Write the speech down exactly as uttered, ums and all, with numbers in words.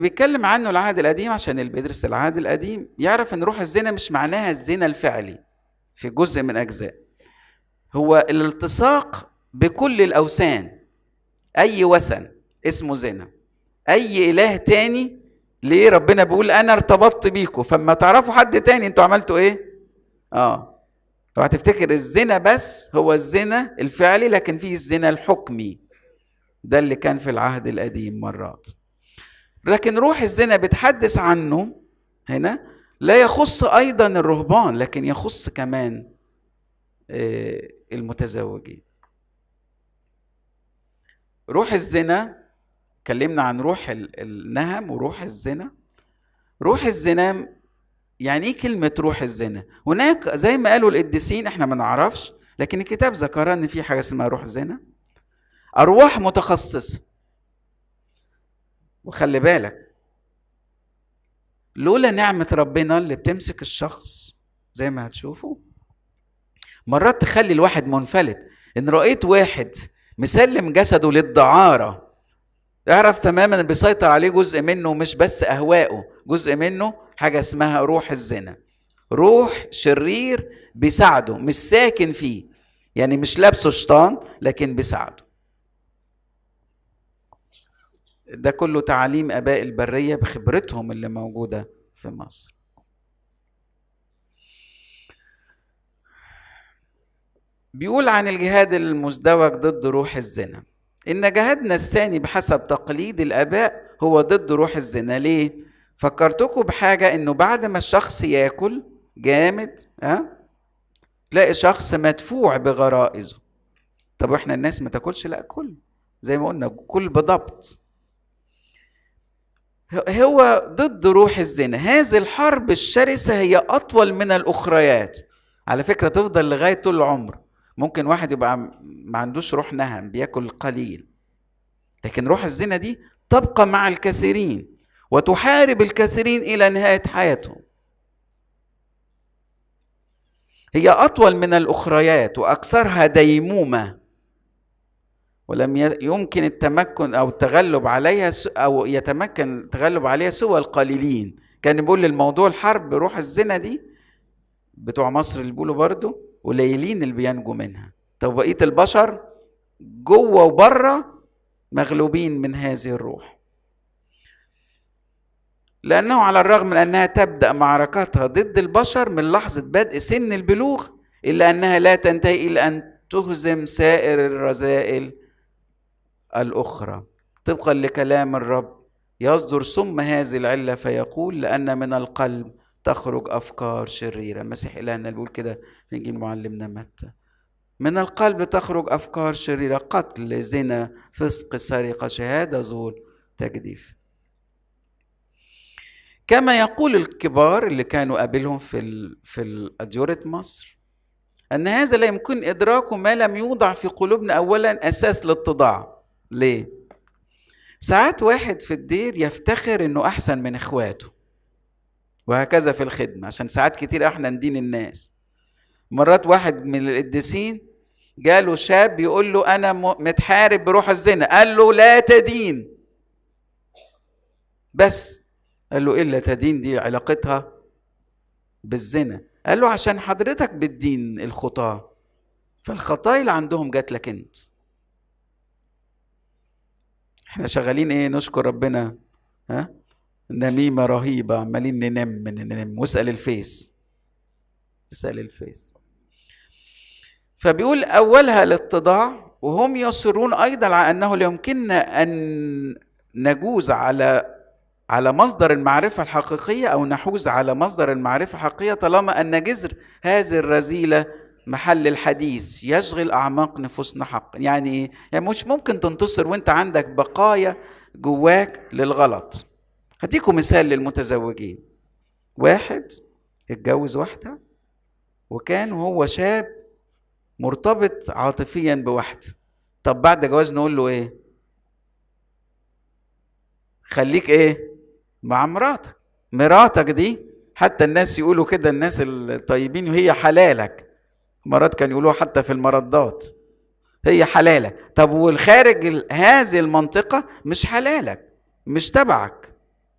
بيتكلم عنه العهد القديم عشان اللي بيدرس العهد القديم يعرف ان روح الزنا مش معناها الزنا الفعلي في جزء من اجزاء، هو الالتصاق بكل الاوثان. اي وثن اسمه زنا، اي اله تاني. ليه ربنا بيقول انا ارتبطت بيكم، فما تعرفوا حد تاني انتوا عملتوا ايه. اه لو هتفتكر الزنا بس هو الزنا الفعلي، لكن في الزنا الحكمي ده اللي كان في العهد القديم مرات. لكن روح الزنا بتحدث عنه هنا لا يخص ايضا الرهبان، لكن يخص كمان المتزوجين. روح الزنا، اتكلمنا عن روح النهم وروح الزنا. روح الزنا يعني ايه كلمة روح الزنا؟ هناك زي ما قالوا القديسين، احنا ما نعرفش، لكن الكتاب ذكر ان في حاجة اسمها روح زنا، ارواح متخصصة. وخلي بالك لولا نعمة ربنا اللي بتمسك الشخص زي ما هتشوفوا مرات تخلي الواحد منفلت. ان رأيت واحد مسلم جسده للدعارة، اعرف تماما بيسيطر عليه جزء منه، مش بس اهواءه، جزء منه حاجة اسمها روح الزنا. روح شرير بيساعده، مش ساكن فيه، يعني مش لابسه شيطان لكن بيساعده. ده كله تعاليم اباء البرية بخبرتهم اللي موجودة في مصر. بيقول عن الجهاد المزدوج ضد روح الزنا إن جهادنا الثاني بحسب تقليد الآباء هو ضد روح الزنا. ليه؟ فكرتكم بحاجة، إنه بعد ما الشخص ياكل جامد ها تلاقي شخص مدفوع بغرائزه. طب وإحنا الناس ما تاكلش؟ لا كل زي ما قلنا، كل بضبط. هو ضد روح الزنا. هذه الحرب الشرسة هي أطول من الأخريات على فكرة، تفضل لغاية طول العمر. ممكن واحد يبقى ما عندوش روح نهم، بياكل قليل، لكن روح الزنا دي تبقى مع الكثيرين وتحارب الكثيرين إلى نهاية حياتهم. هي أطول من الأخريات وأكثرها ديمومة، ولم يمكن التمكن أو التغلب عليها أو يتمكن التغلب عليها سوى القليلين. كان بيقول للموضوع الحرب روح الزنا دي بتوع مصر اللي بيقولوا برضو قليلين اللي بينجوا منها. طب بقية البشر جوه وبره مغلوبين من هذه الروح، لأنه على الرغم من أنها تبدأ معركتها ضد البشر من لحظة بدء سن البلوغ، إلا أنها لا تنتهي إلى أن تهزم سائر الرذائل الأخرى. طبقا لكلام الرب يصدر سم هذه العلة فيقول لأن من القلب تخرج أفكار شريرة. المسيح إلهنا بيقول كده في إنجيل معلمنا متى، من القلب تخرج أفكار شريرة، قتل، زنا، فسق، سرقة، شهادة زور، تجديف. كما يقول الكبار اللي كانوا قابلهم في ال... في أديرة مصر أن هذا لا يمكن إدراكه ما لم يوضع في قلوبنا أولا أساس للاتضاع. ليه؟ ساعات واحد في الدير يفتخر إنه أحسن من إخواته، وهكذا في الخدمة، عشان ساعات كتير احنا ندين الناس. مرات واحد من القديسين جاله شاب يقول له أنا متحارب بروح الزنا، قال له لا تدين. بس قال له إلا تدين دي علاقتها بالزنا؟ قال له عشان حضرتك بتدين الخطاة، فالخطايا اللي عندهم جات لك انت. احنا شغالين ايه؟ نشكر ربنا، ها؟ نميمة رهيبة، عمالين ننم ننم. واسأل الفيس، اسأل الفيس. فبيقول أولها الاتضاع، وهم يصرون أيضا على أنه لا يمكننا أن نجوز على على مصدر المعرفة الحقيقية أو نحوز على مصدر المعرفة الحقيقية طالما أن جذر هذه الرذيلة محل الحديث يشغل أعماق نفوسنا حقا. يعني إيه؟ يعني مش ممكن تنتصر وانت عندك بقايا جواك للغلط. هديكم مثال للمتزوجين. واحد اتجوز واحدة وكان هو شاب مرتبط عاطفيا بواحدة. طب بعد جواز نقول له ايه؟ خليك ايه؟ مع مراتك. مراتك دي حتى الناس يقولوا كده، الناس الطيبين، وهي حلالك. مرات كان يقولوها حتى في المردات، هي حلالك. طب والخارج هذه المنطقة مش حلالك، مش تبعك.